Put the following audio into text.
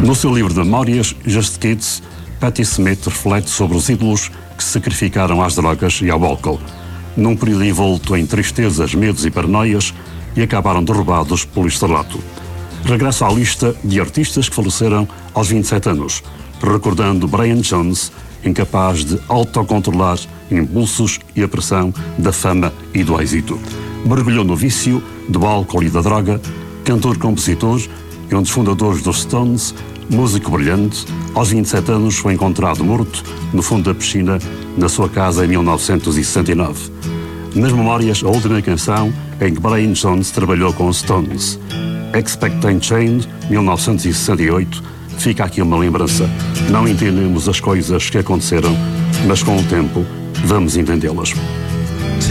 No seu livro de memórias, Just Kids, Patti Smith reflete sobre os ídolos que se sacrificaram às drogas e ao álcool, num período envolto em tristezas, medos e paranoias, e acabaram derrubados pelo estrelato. Regressa à lista de artistas que faleceram aos 27 anos, recordando Brian Jones, incapaz de autocontrolar impulsos e a pressão da fama e do êxito. Mergulhou no vício do álcool e da droga, cantor-compositor e um dos fundadores dos Stones, músico brilhante, aos 27 anos foi encontrado morto no fundo da piscina na sua casa em 1969. Nas memórias, a última canção em que Brian Jones trabalhou com os Stones, Expectant Change, 1968, fica aqui uma lembrança. Não entendemos as coisas que aconteceram, mas com o tempo vamos entendê-las.